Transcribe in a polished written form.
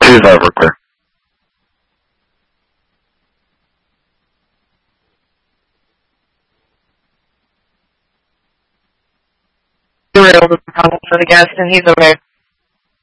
2-5, we're clear. We were able to problem for the guest, and he's okay.